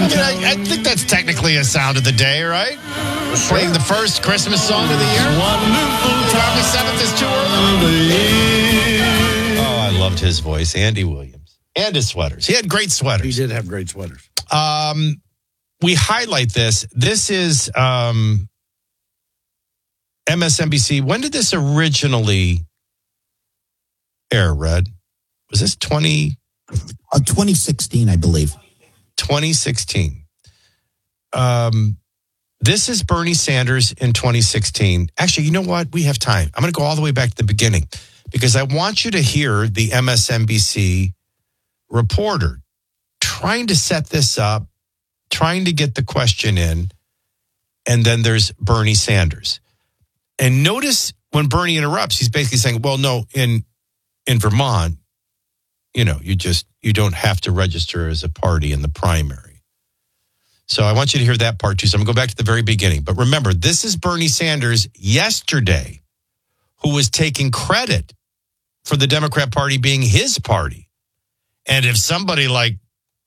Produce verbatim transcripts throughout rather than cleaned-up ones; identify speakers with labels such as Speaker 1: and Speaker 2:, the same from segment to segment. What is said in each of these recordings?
Speaker 1: mean, I, I think that's technically a sound of the day, right? Sure. Playing the first Christmas song of the year. August seventh is too early. Oh, I loved his voice, Andy Williams, and his sweaters. He had great sweaters.
Speaker 2: He did have great sweaters.
Speaker 1: Um, we highlight this. This is um, M S N B C. When did this originally air, Red? Was this twenty?
Speaker 3: Uh, twenty sixteen, I believe.
Speaker 1: twenty sixteen. Um, this is Bernie Sanders in twenty sixteen. Actually, you know what? We have time. I'm going to go all the way back to the beginning because I want you to hear the M S N B C reporter trying to set this up, trying to get the question in, and then there's Bernie Sanders. And notice when Bernie interrupts, he's basically saying, well, no, in in Vermont, you know, you just, you don't have to register as a party in the primary. So I want you to hear that part too. So I'm going to go back to the very beginning. But remember, this is Bernie Sanders yesterday, who was taking credit for the Democrat Party being his party. And if somebody like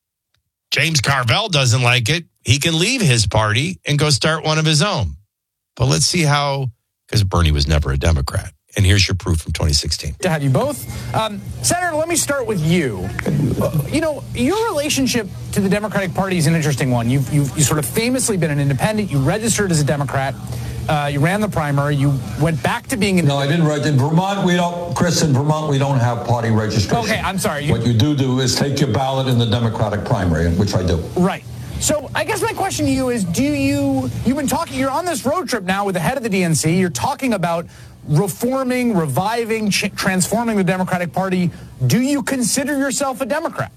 Speaker 1: James Carville doesn't like it, he can leave his party and go start one of his own. But let's see how, because Bernie was never a Democrat. And here's your proof from twenty sixteen.
Speaker 4: To have you both. Um, Senator, let me start with you. You know, your relationship to the Democratic Party is an interesting one. You've, you've, you've sort of famously been an independent. You registered as a Democrat. Uh, you ran the primary. You went back to being an
Speaker 5: No, I didn't register. In Vermont, we don't, Chris, in Vermont, we don't have party registration.
Speaker 4: Okay, I'm sorry. You,
Speaker 5: what you do do is take your ballot in the Democratic primary, which I do.
Speaker 4: Right. So I guess my question to you is, do you, you've been talking, you're on this road trip now with the head of the D N C. You're talking about reforming, reviving, ch- transforming the Democratic Party. Do you consider yourself a Democrat?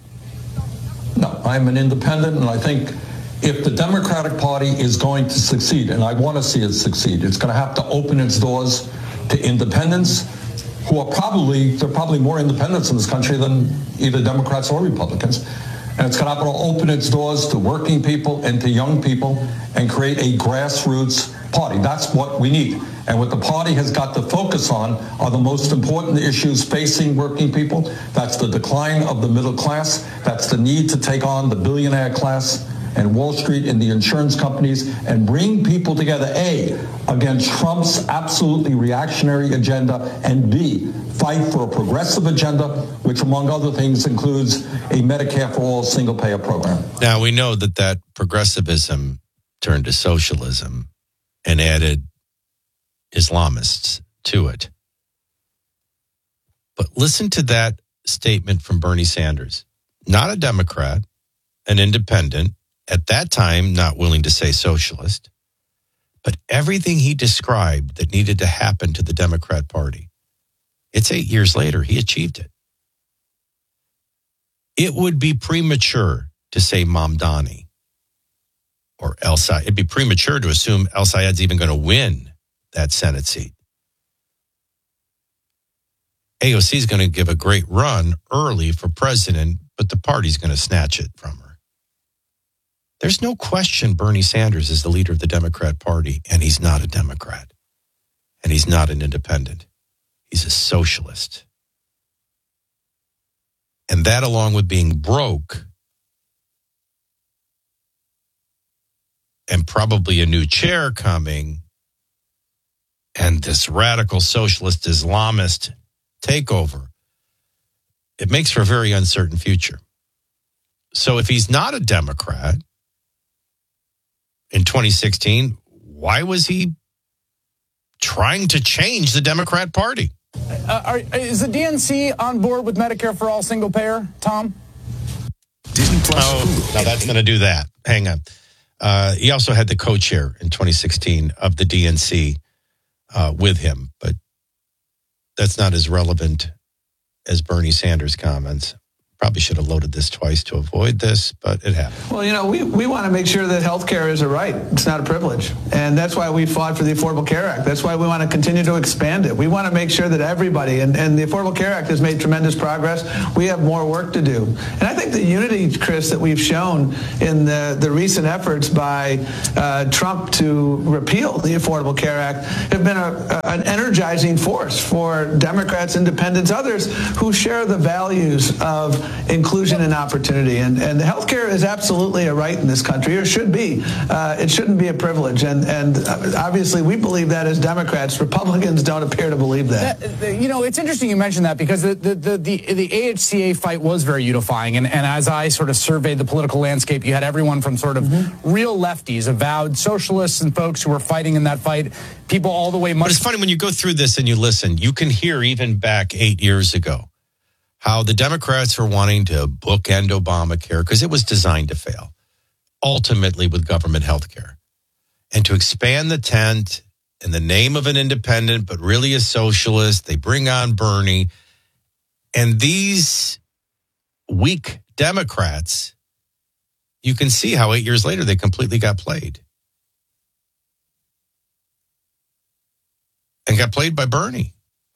Speaker 5: No, I'm an independent, and I think if the Democratic Party is going to succeed, and I want to see it succeed, it's going to have to open its doors to independents who are probably, there are probably more independents in this country than either Democrats or Republicans. And it's going to have to open its doors to working people and to young people and create a grassroots party. That's what we need. And what the party has got to focus on are the most important issues facing working people. That's the decline of the middle class. That's the need to take on the billionaire class and Wall Street and the insurance companies and bring people together, A, against Trump's absolutely reactionary agenda, and B, fight for a progressive agenda, which, among other things, includes a Medicare for all single-payer program.
Speaker 1: Now, we know that that progressivism turned to socialism and added Islamists to it. But listen to that statement from Bernie Sanders. Not a Democrat, an independent, at that time not willing to say socialist, but everything he described that needed to happen to the Democrat Party. It's eight years later, he achieved it. It would be premature to say Mamdani or El Sayed. It'd be premature to assume El Sayed's even going to win that Senate seat. A O C is going to give a great run early for president, but the party's going to snatch it from her. There's no question Bernie Sanders is the leader of the Democrat Party, and he's not a Democrat, and he's not an independent. He's a socialist. And that, along with being broke and probably a new chair coming and this radical socialist Islamist takeover, it makes for a very uncertain future. So if he's not a Democrat in twenty sixteen, why was he trying to change the Democrat Party?
Speaker 4: Uh, are, is the D N C on board with Medicare for all single payer, Tom?
Speaker 1: Disney Plus. Oh, now that's going to do that. Hang on. Uh, he also had the co-chair in twenty sixteen of the D N C uh, with him, but that's not as relevant as Bernie Sanders' comments. Probably should have loaded this twice to avoid this, but it happened.
Speaker 6: Well, you know, we, we want to make sure that health care is a right. It's not a privilege. And that's why we fought for the Affordable Care Act. That's why we want to continue to expand it. We want to make sure that everybody, and, and the Affordable Care Act has made tremendous progress. We have more work to do. And I think the unity, Chris, that we've shown in the, the recent efforts by uh, Trump to repeal the Affordable Care Act have been a, a, an energizing force for Democrats, independents, others who share the values of inclusion and opportunity. And, and healthcare is absolutely a right in this country, or should be. Uh, it shouldn't be a privilege. And, and obviously, we believe that as Democrats. Republicans don't appear to believe that.
Speaker 4: that you know, it's interesting you mentioned that, because the, the, the, the, the A H C A fight was very unifying. And, and as I sort of surveyed the political landscape, you had everyone from sort of mm-hmm. real lefties, avowed socialists and folks who were fighting in that fight, people all the way much.
Speaker 1: But it's funny when you go through this and you listen, you can hear even back eight years ago how the Democrats were wanting to bookend Obamacare because it was designed to fail, ultimately with government health care. And to expand the tent in the name of an independent, but really a socialist, they bring on Bernie. And these weak Democrats, you can see how eight years later they completely got played. And got played by Bernie.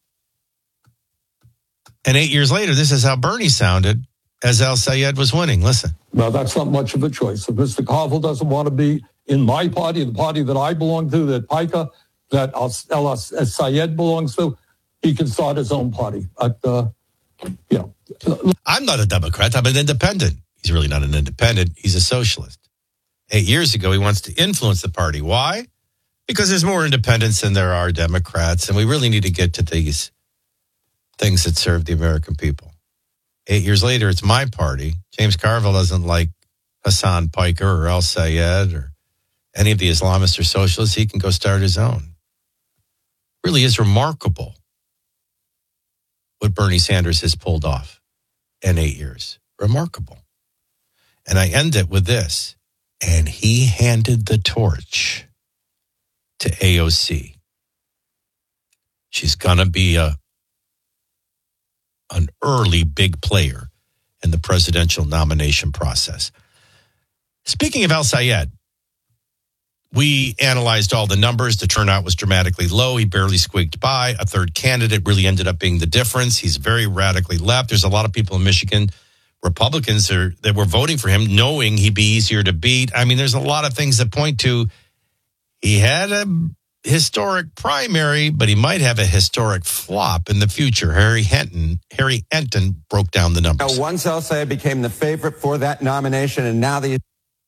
Speaker 1: And eight years later, this is how Bernie sounded as El-Sayed was winning. Listen.
Speaker 5: Well, that's not much of a choice. If Mister Carville doesn't want to be in my party, the party that I belong to, that PICA, that El-Sayed belongs to, he can start his own party. But, uh, you know.
Speaker 1: I'm not a Democrat. I'm an independent. He's really not an independent. He's a socialist. Eight years ago, he wants to influence the party. Why? Because there's more independents than there are Democrats, and we really need to get to these things that serve the American people. Eight years later, it's my party. James Carville doesn't like Hassan Piker or El-Sayed or any of the Islamists or socialists. He can go start his own. Really is remarkable what Bernie Sanders has pulled off in eight years. Remarkable. And I end it with this. And he handed the torch to A O C. She's going to be a an early big player in the presidential nomination process. Speaking of El-Sayed, we analyzed all the numbers. The turnout was dramatically low. He barely squeaked by. A third candidate really ended up being the difference. He's very radically left. There's a lot of people in Michigan, Republicans are, that were voting for him, knowing he'd be easier to beat. I mean, there's a lot of things that point to he had a historic primary, but he might have a historic flop in the future. Harry Henton, Harry Enton broke down the numbers.
Speaker 2: Now, once El-Sayed became the favorite for that nomination, and now the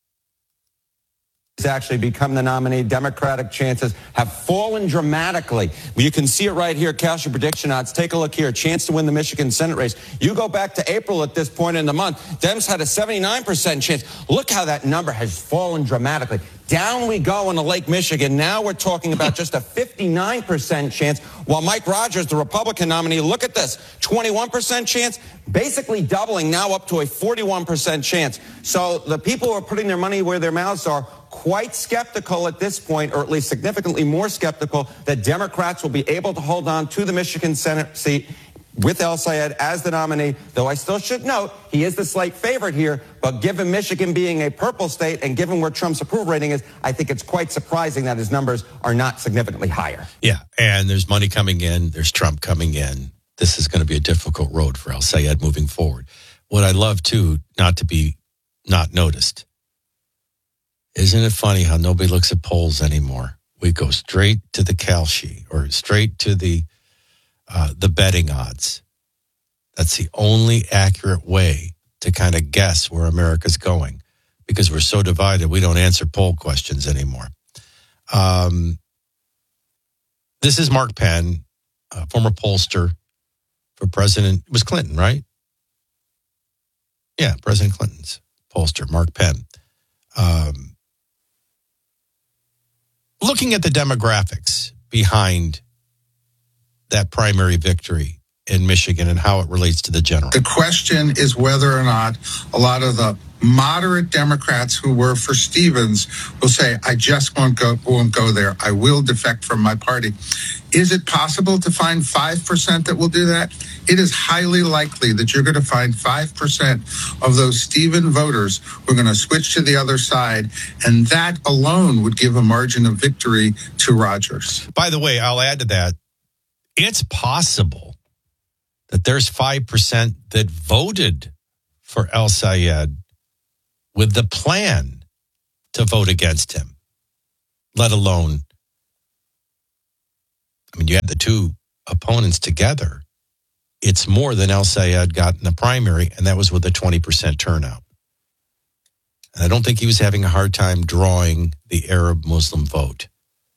Speaker 2: He's actually become the nominee, Democratic chances have fallen dramatically. You can see it right here. Cast your prediction odds. Take a look here. Chance to win the Michigan Senate race. You go back to April at this point in the month. Dems had a seventy-nine percent chance. Look how that number has fallen dramatically. Down we go in the Lake Michigan. Now we're talking about just a fifty-nine percent chance. While Mike Rogers, the Republican nominee, look at this, twenty-one percent chance, basically doubling, now up to a forty-one percent chance. So the people who are putting their money where their mouths are, quite skeptical at this point, or at least significantly more skeptical, that Democrats will be able to hold on to the Michigan Senate seat with El-Sayed as the nominee, though I still should note he is the slight favorite here. But given Michigan being a purple state and given where Trump's approval rating is, I think it's quite surprising that his numbers are not significantly higher.
Speaker 1: Yeah, and there's money coming in. There's Trump coming in. This is going to be a difficult road for El-Sayed moving forward. What I love, too, not to be not noticed, isn't it funny how nobody looks at polls anymore? We go straight to the Kalshi or straight to the uh, the betting odds. That's the only accurate way to kind of guess where America's going, because we're so divided. We don't answer poll questions anymore. Um, this is Mark Penn, a former pollster for President. It was Clinton, right? Yeah, President Clinton's pollster, Mark Penn. Um, looking at the demographics behind that primary victory in Michigan and how it relates to the general.
Speaker 7: The question is whether or not a lot of the moderate Democrats who were for Stevens will say, I just won't go, won't go there. I will defect from my party. Is it possible to find five percent that will do that? It is highly likely that you're going to find five percent of those Stevens voters who are going to switch to the other side, and that alone would give a margin of victory to Rogers.
Speaker 1: By the way, I'll add to that, it's possible that there's five percent that voted for El-Sayed with the plan to vote against him, let alone, I mean, you had the two opponents together. it's more than El Sayed got in the primary, and that was with a twenty percent turnout. And I don't think he was having a hard time drawing the Arab Muslim vote.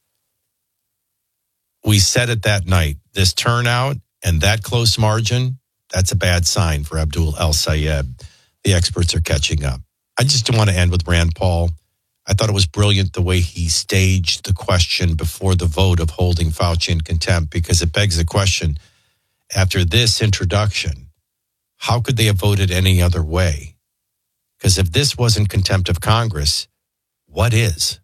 Speaker 1: We said it that night, this turnout and that close margin, that's a bad sign for Abdul El Sayed. The experts are catching up. I just want to end with Rand Paul. I thought it was brilliant the way he staged the question before the vote of holding Fauci in contempt, because it begs the question, after this introduction, how could they have voted any other way? Because if this wasn't contempt of Congress, what is?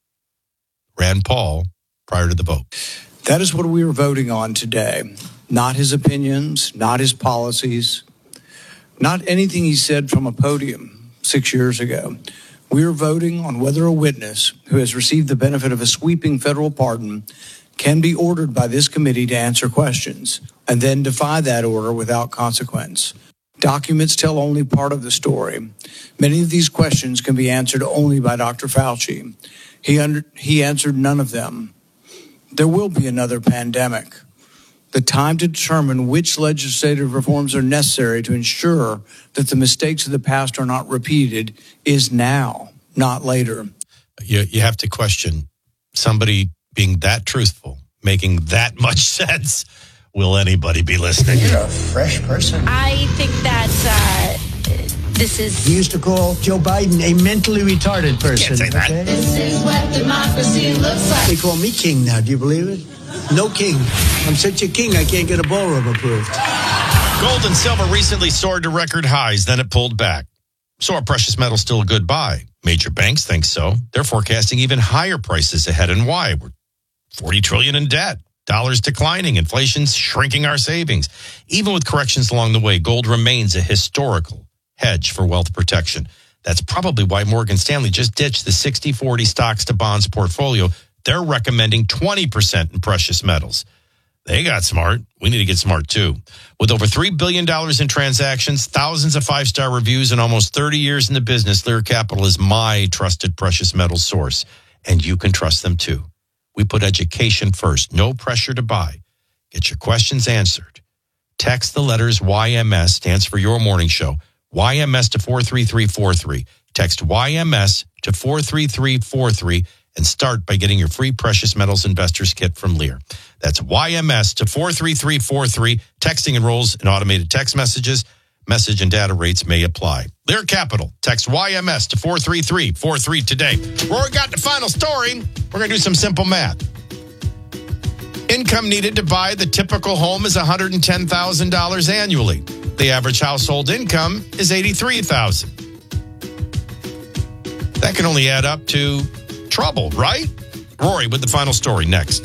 Speaker 1: Rand Paul, prior to the vote.
Speaker 8: That is what we are voting on today. Not his opinions, not his policies, not anything he said from a podium six years ago. We are voting on whether a witness who has received the benefit of a sweeping federal pardon can be ordered by this committee to answer questions and then defy that order without consequence. Documents tell only part of the story. Many of these questions can be answered only by Doctor Fauci. He, under, he answered none of them. There will be another pandemic. The time to determine which legislative reforms are necessary to ensure that the mistakes of the past are not repeated is now, not later.
Speaker 1: You, you have to question somebody being that truthful, making that much sense. Will anybody be listening?
Speaker 9: You're a fresh person.
Speaker 10: I think that uh, this is...
Speaker 9: We used to call Joe Biden a mentally retarded person.
Speaker 1: You can't say that.
Speaker 9: Okay?
Speaker 10: This is what democracy looks like.
Speaker 9: They call me king now. Do you believe it? No king. I'm such a king, I can't get a ballroom approved.
Speaker 1: Gold and silver recently soared to record highs, then it pulled back. So are precious metals still a good buy? Major banks think so. They're forecasting even higher prices ahead. And why? We're forty trillion dollars in debt. Dollars declining. Inflation's shrinking our savings. Even with corrections along the way, gold remains a historical hedge for wealth protection. That's probably why Morgan Stanley just ditched the sixty forty stocks to bonds portfolio. They're recommending twenty percent in precious metals. They got smart. We need to get smart too. With over three billion dollars in transactions, thousands of five-star reviews, and almost thirty years in the business, Lear Capital is my trusted precious metals source. And you can trust them too. We put education first. No pressure to buy. Get your questions answered. Text the letters Y M S, stands for Your Morning Show, Y M S to four three three four three. Text Y M S to four three three four three. And start by getting your free Precious Metals Investors Kit from Lear. That's Y M S to four three three four three. Texting enrolls in automated text messages. Message and data rates may apply. Lear Capital. Text Y M S to four three three four three today. Rory got the final story. We're going to do some simple math. Income needed to buy the typical home is one hundred ten thousand dollars annually. The average household income is eighty-three thousand dollars. That can only add up to trouble, right? Rory with the final story next.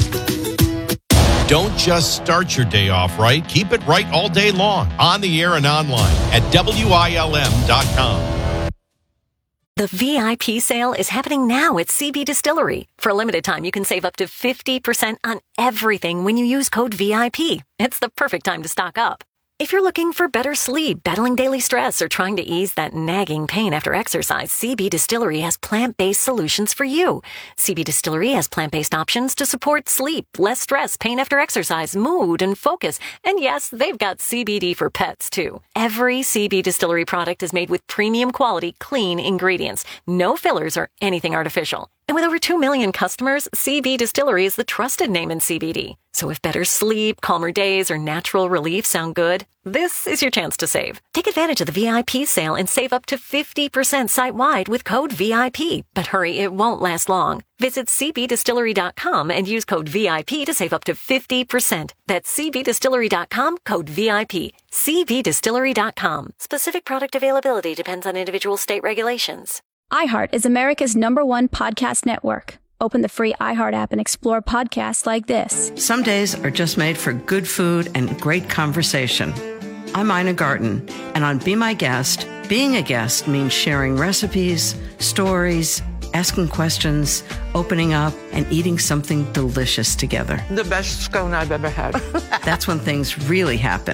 Speaker 1: Don't just start your day off right. Keep it right all day long, on the air and online at W I L M dot com.
Speaker 11: The V I P sale is happening now at C B Distillery. For a limited time, you can save up to fifty percent on everything when you use code V I P. It's the perfect time to stock up. If you're looking for better sleep, battling daily stress, or trying to ease that nagging pain after exercise, C B Distillery has plant-based solutions for you. C B Distillery has plant-based options to support sleep, less stress, pain after exercise, mood, and focus. And yes, they've got C B D for pets, too. Every C B Distillery product is made with premium quality, clean ingredients. No fillers or anything artificial. And with over two million customers, C B Distillery is the trusted name in C B D. So if better sleep, calmer days, or natural relief sound good, this is your chance to save. Take advantage of the V I P sale and save up to fifty percent site-wide with code V I P. But hurry, it won't last long. Visit C B distillery dot com and use code V I P to save up to fifty percent. That's C B distillery dot com, code V I P. C B distillery dot com. Specific product availability depends on individual state regulations.
Speaker 12: iHeart is America's number one podcast network. Open the free iHeart app and explore podcasts like this.
Speaker 13: Some days are just made for good food and great conversation. I'm Ina Garten, and on Be My Guest, being a guest means sharing recipes, stories, asking questions, opening up, and eating something delicious together.
Speaker 14: The best scone I've ever had.
Speaker 13: That's when things really happen.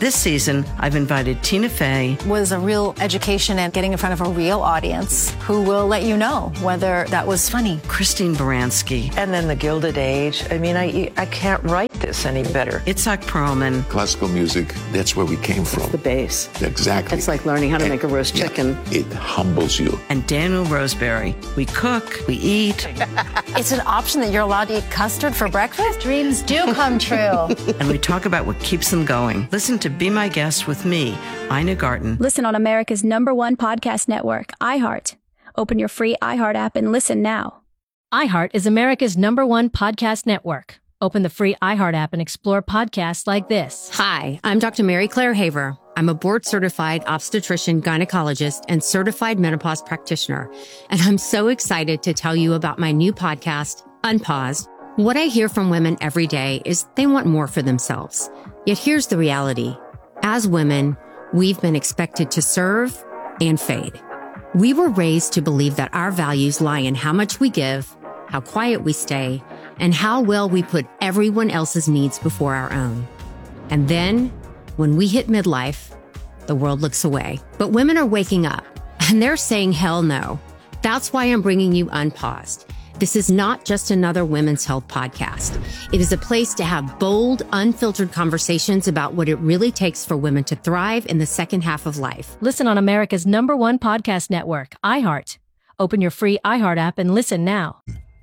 Speaker 13: This season, I've invited Tina Fey.
Speaker 14: Was a real education and getting in front of a real audience who will let you know whether that was funny.
Speaker 13: Christine Baranski.
Speaker 15: And then the Gilded Age. I mean, I I can't write this any better.
Speaker 13: Itzhak Perlman.
Speaker 16: Classical music, that's where we came from.
Speaker 15: It's the bass.
Speaker 16: Exactly.
Speaker 15: It's like learning how to
Speaker 16: and,
Speaker 15: make a roast
Speaker 16: yeah,
Speaker 15: chicken.
Speaker 16: It humbles you.
Speaker 13: And Daniel Roseberry. We cook, we eat.
Speaker 14: It's an option that you're allowed to eat custard for breakfast? Dreams do come true.
Speaker 13: And we talk about what keeps them going. Listen to Be My Guest with me, Ina Garten.
Speaker 12: Listen on America's number one podcast network, iHeart. Open your free iHeart app and listen now.
Speaker 17: iHeart is America's number one podcast network. Open the free iHeart app and explore podcasts like this.
Speaker 18: Hi, I'm Doctor Mary Claire Haver. I'm a board-certified obstetrician, gynecologist, and certified menopause practitioner. And I'm so excited to tell you about my new podcast, Unpaused. What I hear from women every day is they want more for themselves. Yet here's the reality. As women, we've been expected to serve and fade. We were raised to believe that our values lie in how much we give, how quiet we stay, and how well we put everyone else's needs before our own. And then, when we hit midlife, the world looks away. But women are waking up, and they're saying hell no. That's why I'm bringing you Unpaused. This is not just another women's health podcast. It is a place to have bold, unfiltered conversations about what it really takes for women to thrive in the second half of life.
Speaker 17: Listen on America's number one podcast network, iHeart. Open your free iHeart app and listen now.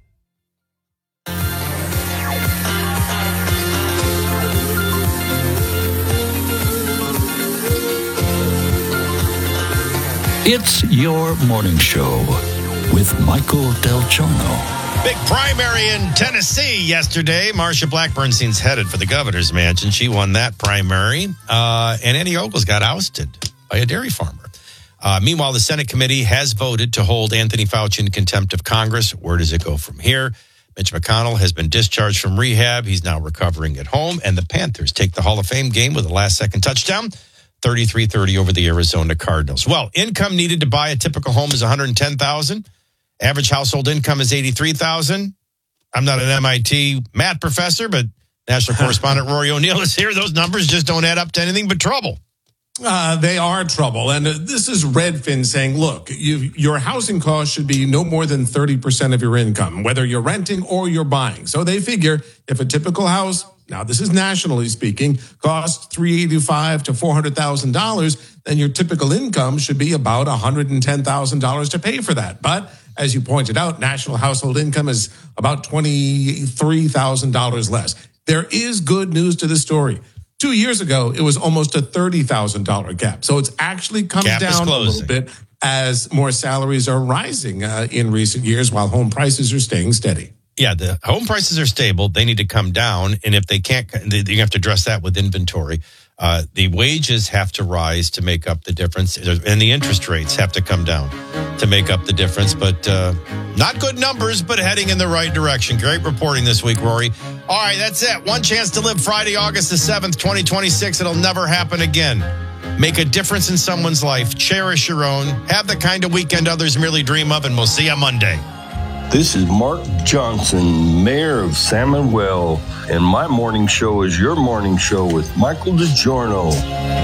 Speaker 19: It's your morning show with Michael Del Giorno.
Speaker 1: Big primary in Tennessee yesterday. Marsha Blackburnstein's headed for the governor's mansion. She won that primary. Uh, and Annie Ogles got ousted by a dairy farmer. Uh, meanwhile, the Senate committee has voted to hold Anthony Fauci in contempt of Congress. Where does it go from here? Mitch McConnell has been discharged from rehab. He's now recovering at home. And the Panthers take the Hall of Fame game with a last-second touchdown. thirty-three thirty over the Arizona Cardinals. Well, income needed to buy a typical home is one hundred ten thousand dollars. Average household income is eighty-three thousand dollars. I'm not an M I T math professor, but national correspondent Rory O'Neill is here. Those numbers just don't add up to anything but trouble.
Speaker 20: Uh, they are trouble. And uh, this is Redfin saying, look, you, your housing cost should be no more than thirty percent of your income, whether you're renting or you're buying. So they figure if a typical house, now this is nationally speaking, costs three hundred eighty-five thousand to four hundred thousand dollars, then your typical income should be about one hundred ten thousand dollars to pay for that. But as you pointed out, national household income is about twenty-three thousand dollars less. There is good news to the story. Two years ago, it was almost a thirty thousand dollars gap. So it's actually come
Speaker 1: Gap is
Speaker 20: down a
Speaker 1: closing.
Speaker 20: little bit as more salaries are rising uh, in recent years while home prices are staying steady.
Speaker 1: Yeah, the home prices are stable. They need to come down. And if they can't, you have to address that with inventory. Uh, the wages have to rise to make up the difference. And the interest rates have to come down to make up the difference. But uh, not good numbers, but heading in the right direction. Great reporting this week, Rory. All right, that's it. One chance to live Friday, August the seventh, twenty twenty-six. It'll never happen again. Make a difference in someone's life. Cherish your own. Have the kind of weekend others merely dream of. And we'll see you Monday.
Speaker 21: This is Mark Johnson, mayor of Salmon Well, and my morning show is your morning show with Michael DiGiorno.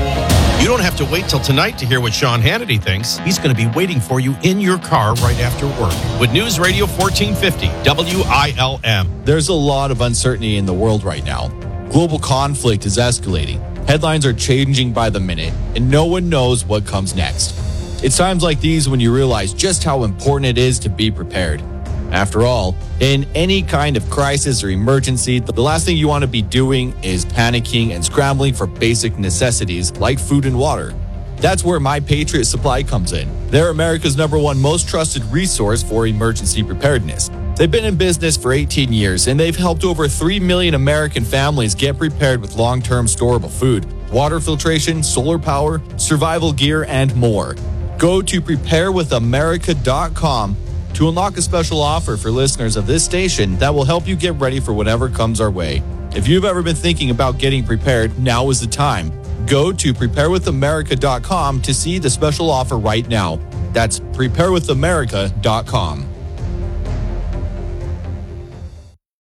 Speaker 1: You don't have to wait till tonight to hear what Sean Hannity thinks. He's going to be waiting for you in your car right after work with News Radio fourteen fifty W I L M.
Speaker 22: There's a lot of uncertainty in the world right now. Global conflict is escalating. Headlines are changing by the minute, and no one knows what comes next. It's times like these when you realize just how important it is to be prepared. After all, in any kind of crisis or emergency, the last thing you want to be doing is panicking and scrambling for basic necessities like food and water. That's where My Patriot Supply comes in. They're America's number one most trusted resource for emergency preparedness. They've been in business for eighteen years, and they've helped over three million American families get prepared with long-term storable food, water filtration, solar power, survival gear, and more. Go to prepare with america dot com to unlock a special offer for listeners of this station that will help you get ready for whatever comes our way. If you've ever been thinking about getting prepared, now is the time. Go to prepare with america dot com to see the special offer right now. That's prepare with america dot com.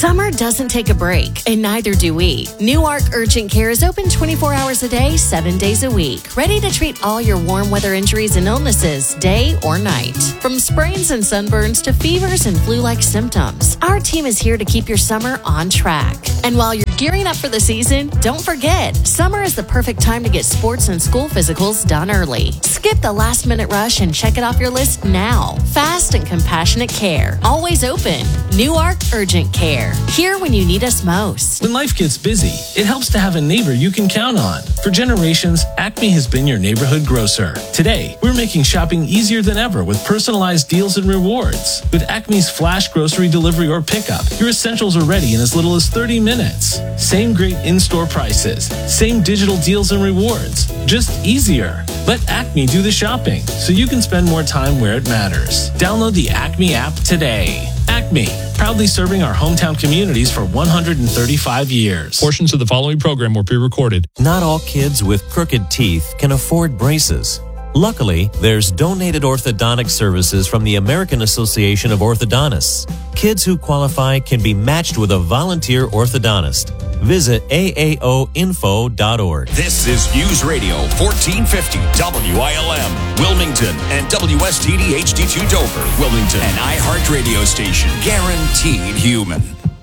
Speaker 3: Summer doesn't take a break, and neither do we. Newark Urgent Care is open twenty-four hours a day, seven days a week. Ready to treat all your warm weather injuries and illnesses, day or night. From sprains and sunburns to fevers and flu-like symptoms, our team is here to keep your summer on track. And while you're gearing up for the season, don't forget, summer is the perfect time to get sports and school physicals done early. Skip the last-minute rush and check it off your list now. Fast and compassionate care. Always open. Newark Urgent Care. Here when you need us most.
Speaker 6: When life gets busy, it helps to have a neighbor you can count on. For generations, Acme has been your neighborhood grocer. Today, we're making shopping easier than ever with personalized deals and rewards. With Acme's flash grocery delivery or pickup, your essentials are ready in as little as thirty minutes. Same great in-store prices, same digital deals and rewards, just easier. Let Acme do the shopping so you can spend more time where it matters. Download the Acme app today. Acme, proudly serving our hometown communities for one hundred thirty-five years.
Speaker 23: Portions of the following program were pre-recorded.
Speaker 24: Not all kids with crooked teeth can afford braces. Luckily, there's donated orthodontic services from the American Association of Orthodontists. Kids who qualify can be matched with a volunteer orthodontist. Visit A A O info dot org.
Speaker 25: This is News Radio fourteen fifty W I L M, Wilmington, and W S T D H D two Dover, Wilmington, an iHeart radio station, guaranteed human.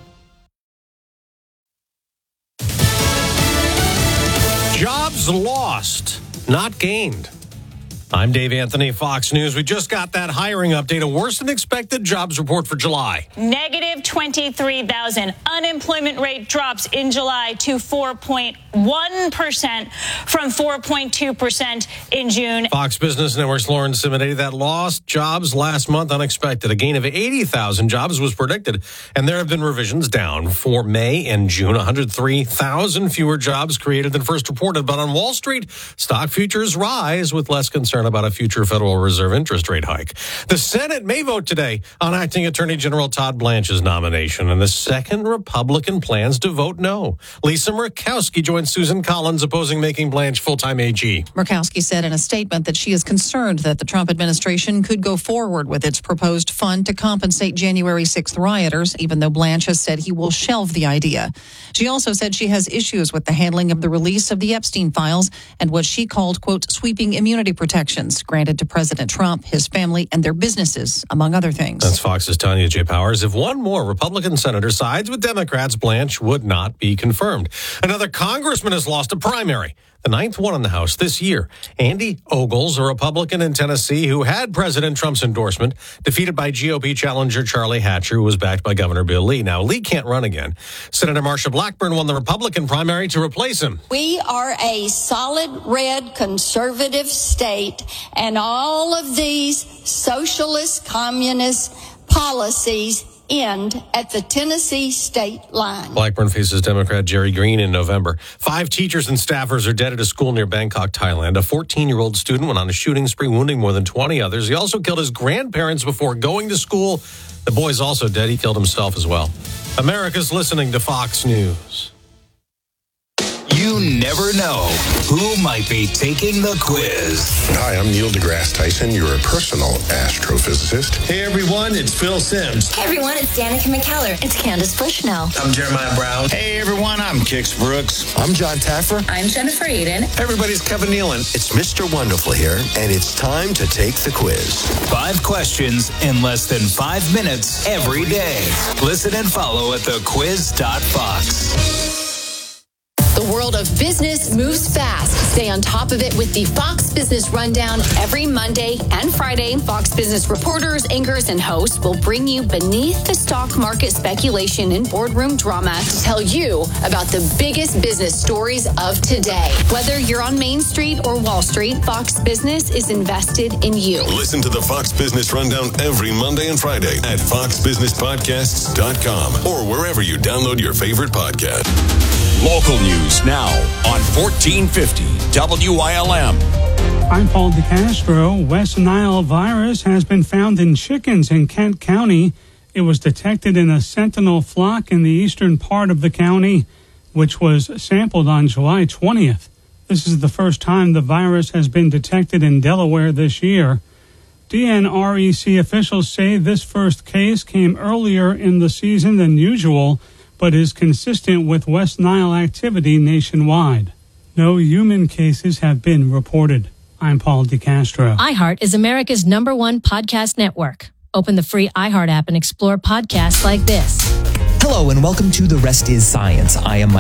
Speaker 26: Jobs lost, not gained. I'm Dave Anthony, Fox News. We just got that hiring update, a worse than expected jobs report for July.
Speaker 27: Negative twenty-three thousand. Unemployment rate drops in July to four point one percent from four point two percent in June.
Speaker 26: Fox Business Network's Lauren Simonetti, that lost jobs last month unexpected. A gain of eighty thousand jobs was predicted, and there have been revisions down for May and June. one hundred three thousand fewer jobs created than first reported. But on Wall Street, stock futures rise with less concern about a future Federal Reserve interest rate hike. The Senate may vote today on Acting Attorney General Todd Blanche's nomination, and the second Republican plans to vote no. Lisa Murkowski joins Susan Collins opposing making Blanche full-time A G.
Speaker 28: Murkowski said in a statement that she is concerned that the Trump administration could go forward with its proposed fund to compensate January sixth rioters, even though Blanche has said he will shelve the idea. She also said she has issues with the handling of the release of the Epstein files and what she called, quote, sweeping immunity protections granted to President Trump, his family, and their businesses, among other things.
Speaker 26: That's Fox's Tanya J. Powers. If one more Republican senator sides with Democrats, Blanche would not be confirmed. Another congressman has lost a primary, the ninth one in the House this year. Andy Ogles, a Republican in Tennessee who had President Trump's endorsement, defeated by G O P challenger Charlie Hatcher, who was backed by Governor Bill Lee. Now, Lee can't run again. Senator Marsha Blackburn won the Republican primary to replace him.
Speaker 29: We are a solid red conservative state, and all of these socialist, communist policies end at the Tennessee state line.
Speaker 26: Blackburn faces Democrat Jerry Green in November. Five teachers and staffers are dead at a school near Bangkok, Thailand. A fourteen-year-old student went on a shooting spree, wounding more than twenty others. He also killed his grandparents before going to school. The boy's also dead. He killed himself as well. America's listening to Fox News.
Speaker 25: You never know who might be taking the quiz.
Speaker 30: Hi, I'm Neil deGrasse Tyson, your personal astrophysicist.
Speaker 31: Hey, everyone, it's Phil Simms.
Speaker 32: Hey, everyone, it's Danica McKellar. It's Candace Bushnell.
Speaker 31: I'm Jeremiah Brown.
Speaker 30: Hey, everyone, I'm Kix Brooks. I'm John Taffer.
Speaker 32: I'm Jennifer Aiden.
Speaker 30: Everybody's Kevin Nealon.
Speaker 33: It's Mister Wonderful here, and it's time to take the quiz.
Speaker 25: Five questions in less than five minutes every day. Listen and follow at the quiz dot fox.
Speaker 34: The world of business moves fast. Stay on top of it with the Fox Business Rundown every Monday and Friday. Fox Business reporters, anchors, and hosts will bring you beneath the stock market speculation and boardroom drama to tell you about the biggest business stories of today. Whether you're on Main Street or Wall Street, Fox Business is invested in you.
Speaker 35: Listen to the Fox Business Rundown every Monday and Friday at fox business podcasts dot com or wherever you download your favorite podcast.
Speaker 25: Local news now on fourteen fifty W I L M.
Speaker 36: I'm Paul DeCastro. West Nile virus has been found in chickens in Kent County. It was detected in a sentinel flock in the eastern part of the county, which was sampled on July twentieth. This is the first time the virus has been detected in Delaware this year. D N R E C officials say this first case came earlier in the season than usual, but is consistent with West Nile activity nationwide. No human cases have been reported. I'm Paul DeCastro.
Speaker 2: iHeart is America's number one podcast network. Open the free iHeart app and explore podcasts like this.
Speaker 4: Hello and welcome to The Rest is Science. I am Mike